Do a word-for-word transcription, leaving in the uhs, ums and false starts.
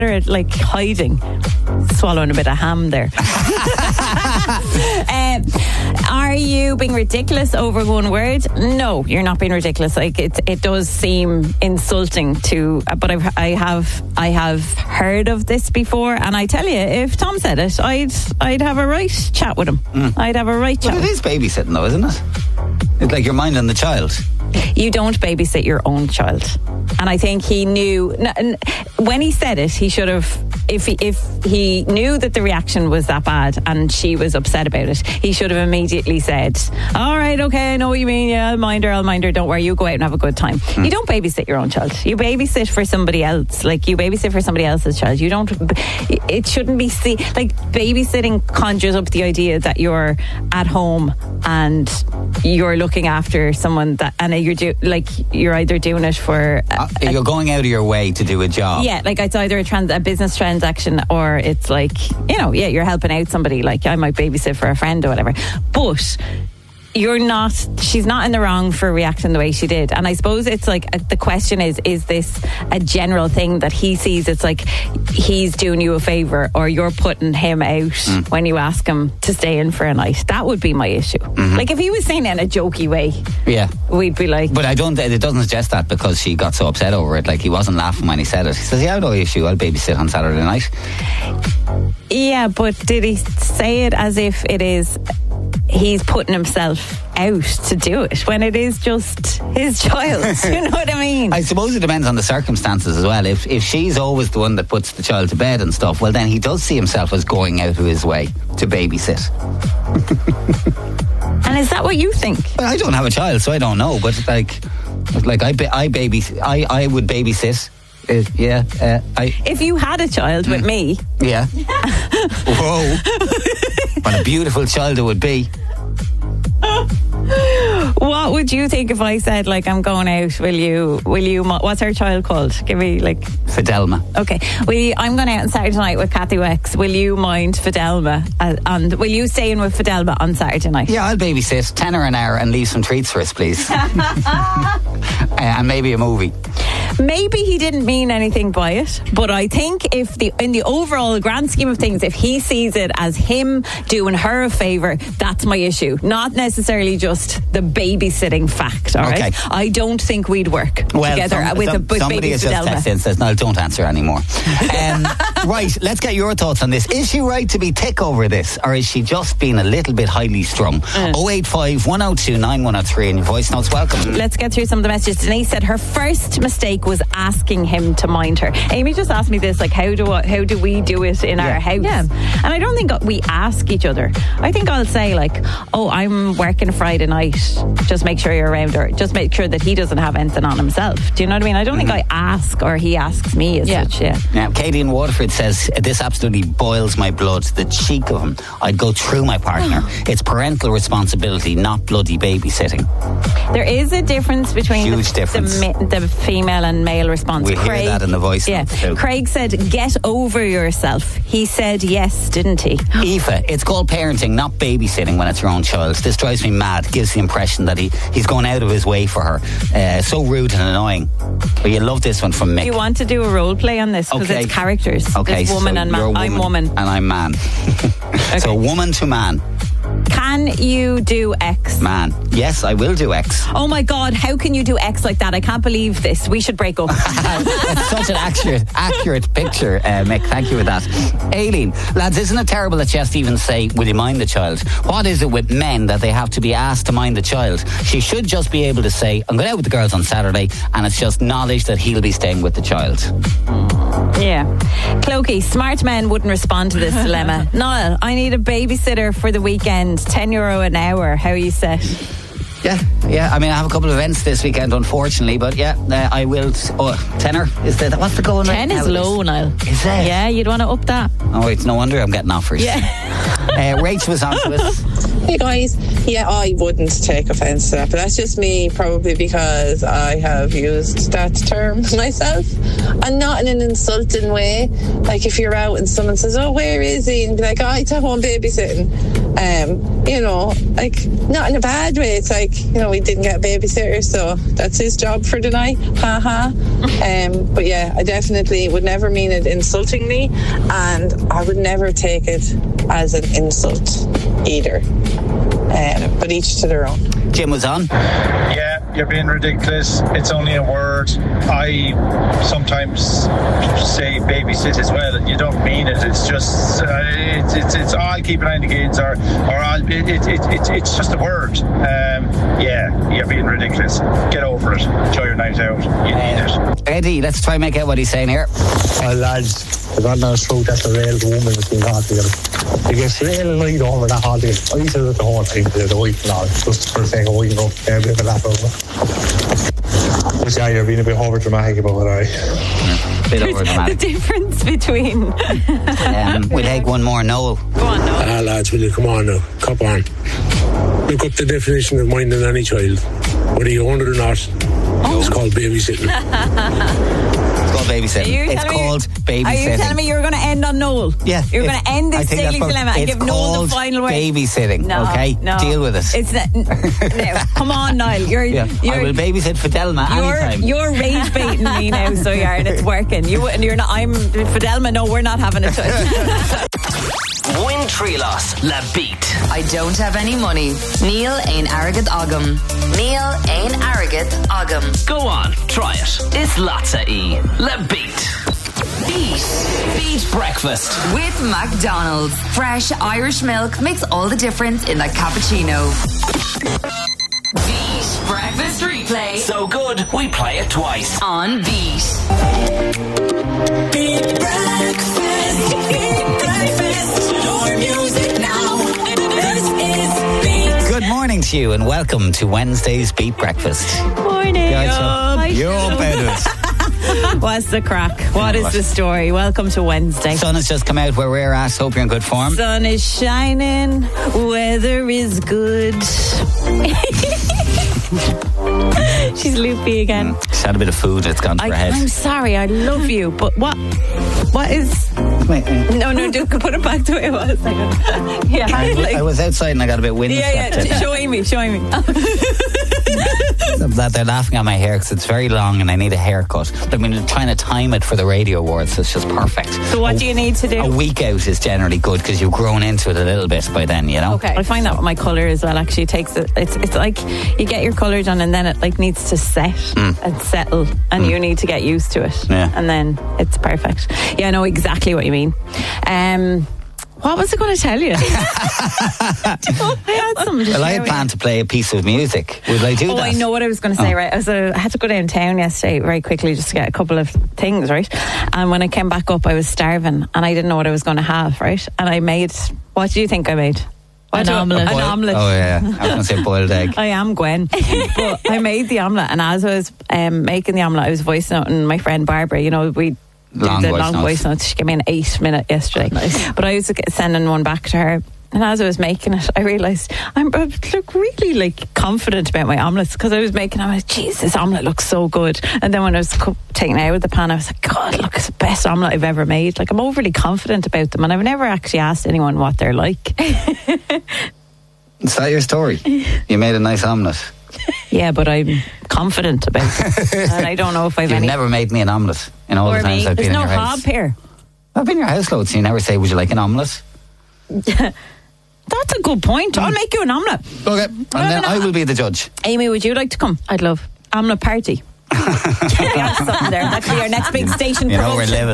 They're like hiding, swallowing a bit of ham there. um, are you being ridiculous over one word? No, you're not being ridiculous. Like it, it does seem insulting to, but I've, I have, I have heard of this before, and I tell you, if Tom said it, I'd, I'd have a right chat with him. Mm. I'd have a right chat. But it is babysitting, though, isn't it? It's like you're minding the child. You don't babysit your own child. And I think he knew, when he said it, he should have, if he, if he knew that the reaction was that bad and she was upset about it, he should have immediately said, all right, okay, I know what you mean, yeah, I'll mind her, I'll mind her, don't worry, you go out and have a good time. Mm. You don't babysit your own child. You babysit for somebody else. Like, you babysit for somebody else's child. You don't, it shouldn't be, see, like, babysitting conjures up the idea that you're at home and you're looking after someone that, and you're do, like, you're either doing it for uh, a, you're going out of your way to do a job. Yeah, like it's either a, trans, a business transaction, or it's like, you know, yeah, you're helping out somebody. Like, I might babysit for a friend or whatever, but you're not, she's not in the wrong for reacting the way she did. And I suppose it's like, uh, the question is, is this a general thing that he sees? It's like he's doing you a favour, or you're putting him out mm. when you ask him to stay in for a night. That would be my issue. Mm-hmm. Like, if he was saying it in a jokey way, yeah, we'd be like... But I don't, it doesn't suggest that because she got so upset over it. Like, he wasn't laughing when he said it. He says, yeah, no issue, I'll babysit on Saturday night. Yeah, but did he say it as if it is... he's putting himself out to do it when it is just his child? You know what I mean? I suppose it depends on the circumstances as well. If if she's always the one that puts the child to bed and stuff, well, then he does see himself as going out of his way to babysit. And is that what you think? Well, I don't have a child, so I don't know. But like, like I I baby I I would babysit. Uh, yeah, uh, I. If you had a child with me, yeah. Whoa! What a beautiful child it would be. What would you think if I said, like, I'm going out, will you, will you, what's our child called? Give me, like... Fidelma. Okay. Will you, I'm going out on Saturday night with Kathy Wex. Will you mind Fidelma? Uh, and will you stay in with Fidelma on Saturday night? Yeah, I'll babysit, tenner an hour, and leave some treats for us, please. uh, and maybe a movie. Maybe he didn't mean anything by it, but I think if the in the overall grand scheme of things, if he sees it as him doing her a favour, that's my issue. Not necessarily just the babysitting fact, all okay. right? I don't think we'd work well, together some, with, some, a, with somebody baby has Fidelma. just texted and says, no, don't answer anymore. um, right, let's get your thoughts on this. Is she right to be tick over this, or is she just being a little bit highly strung? Mm. oh eight five, one oh two, nine one oh three and your voice notes, welcome. Let's get through some of the messages. Denise said her first mistake was asking him to mind her. Amy just asked me this, like, how do I, how do we do it in yeah. our house? Yeah. And I don't think we ask each other. I think I'll say, like, oh, I'm working Friday night, just make sure you're around, or just make sure that he doesn't have anything on himself. Do you know what I mean? I don't mm-hmm. think I ask or he asks me as yeah. such. Yeah. Now, Katie in Waterford says, this absolutely boils my blood. The cheek of him. I'd go through my partner. It's parental responsibility, not bloody babysitting. There is a difference between Huge the, difference. The, the female and male response. We Craig, hear that in the voice. Yeah. Craig said, get over yourself. He said yes, didn't he? Aoife, it's called parenting, not babysitting when it's your own child. This drives me mad. Gives the impression that he, he's going out of his way for her. Uh, so rude and annoying. But you love this one from Mick. Do you want to do a role play on this? Because okay. it's characters. Okay, There's woman so and man. Woman I'm woman. And I'm man. Okay. So woman to man. Can you do X? Man. Yes, I will do X. Oh my God, how can you do X like that? I can't believe this. We should break up. It's such an accurate, accurate picture, uh, Mick. Thank you for that. Aileen, lads, isn't it terrible that she has to even say, will you mind the child? What is it with men that they have to be asked to mind the child? She should just be able to say, I'm going out with the girls on Saturday, and it's just knowledge that he'll be staying with the child. Yeah. Clokey, smart men wouldn't respond to this dilemma. Niall, I need a babysitter for the weekend. ten euro an hour. How are you set? Yeah, yeah. I mean, I have a couple of events this weekend, unfortunately, but yeah, uh, I will. Oh, tenner is the what's the going? Ten is low, Niall. Is it? Yeah, you'd want to up that. Oh, it's no wonder I'm getting offers. Yeah. uh, Rach was on to us. hey guys. Yeah, I wouldn't take offence to that, but that's just me, probably because I have used that term myself, and not in an insulting way. Like if you're out and someone says, oh, where is he? And be like, oh, he's at home babysitting. Um, you know, like, not in a bad way. It's like, you know, we didn't get a babysitter, so that's his job for the night. Ha ha. Um, but yeah, I definitely would never mean it insultingly, and I would never take it as an insult either. Um, but each to their own. Jim was on. Yeah, you're being ridiculous. It's only a word. I sometimes say babysit as well, and you don't mean it. It's just, uh, it's, it's, it's, oh, I'll keep an eye on the kids, or, or I'll, it, it, it, it, it's just a word. Um, yeah, you're being ridiculous. Get over it. Enjoy your night out. You need it. Eddie, let's try and make out what he's saying here. Oh, lads, the God knows truth, that's a real woman that's been hot together. It gets real annoyed over that hot together. I used to do it the whole time to the wife and all, just for saying, oh, you know, yeah, a bit of a laugh over. But yeah, you're being a bit over dramatic about it, alright. Bit over dramatic. The difference between. um, we'll take one more. Noel. Go on, Noel. Ah, lads, will you come on now? Cop on. Look up the definition of minding any child. Whether you own it or not, oh. It's called babysitting. It's called babysitting. It's called babysitting. Are you telling me you're going to end on Noel? Yeah. You're going to end this daily dilemma and give Noel the final word? Babysitting. No, okay, no. deal with it. It's not, no, come on, Niall. You're, yeah. you're, I will babysit Fidelma you're, anytime. You're rage baiting me now, so you're and it's working. You and you're not. I'm Fidelma. No, we're not having a touch. Win Trilos, La Beat. I don't have any money. Neil Ain Arrogant Ogum. Neil Ain Arrogant Ogum. Go on, try it. It's Latza E. La Beat. Beat. Beat breakfast. With McDonald's. Fresh Irish milk makes all the difference in a cappuccino. Beat Breakfast Replay. So good, we play it twice. On Beat. Beat Breakfast. Beat Breakfast. Your music now. This is Beat. Good morning to you and welcome to Wednesday's Beat Breakfast. Morning. You're up out of it. What's the crack? What is the story? Welcome to Wednesday. Sun has just come out where we're at. Hope you're in good form. Sun is shining. Weather is good. She's loopy again. Mm, she's had a bit of food. It's gone to I, her head. I'm sorry. I love you, but what? What is? Wait, wait. No, no. Do put it back the way it was. Yeah, I, like, I was outside and I got a bit windy. Yeah, yeah. Showing me, showing me. That they're laughing at my hair because it's very long and I need a haircut. I mean, they're trying to time it for the radio awards, so it's just perfect. So what a, do you need to do? A week out is generally good because you've grown into it a little bit by then, you know. Okay, I find that with my colour as well. Actually, it takes it. It's it's like you get your colour done and then it like needs to set mm. and settle, and mm. you need to get used to it. Yeah. And then it's perfect. Yeah, I know exactly what you mean. Um. What was I going to tell you? I had something to Well, I had planned to play a piece of music. Would I do oh, that? Oh, I know what I was going to say, oh. right? I, was, uh, I had to go downtown yesterday very quickly just to get a couple of things, right? And when I came back up, I was starving and I didn't know what I was going to have, right? And I made, what do you think I made? What an omelette. An omelette. Oh, yeah. I was going to say boiled egg. I am Gwen. But I made the omelette, and as I was um, making the omelette, I was voice noting my friend Barbara. You know, we long the voice long notes. voice notes. She gave me an eight minute yesterday. Oh, nice. But I was sending one back to her. And as I was making it, I realised I'm I look really like confident about my omelettes because I was making. I was, geez, this omelette looks so good. And then when I was co- taking it out of the pan, I was like, God, look, it's the best omelette I've ever made. Like I'm overly confident about them, and I've never actually asked anyone what they're like. Is that your story? You made a nice omelette. Yeah, but I'm confident about it, and I don't know if I've You've any. never made me an omelette in all or the times me. I've There's been no in your hob house. here. I've been in your house loads, so you never say, "Would you like an omelette?" That's a good point. I'll make you an omelette. Okay, and then I will be the judge. Amy, would you like to come? I'd love omelette party. That's something there. That could be our next big station You know, promotion. we're living.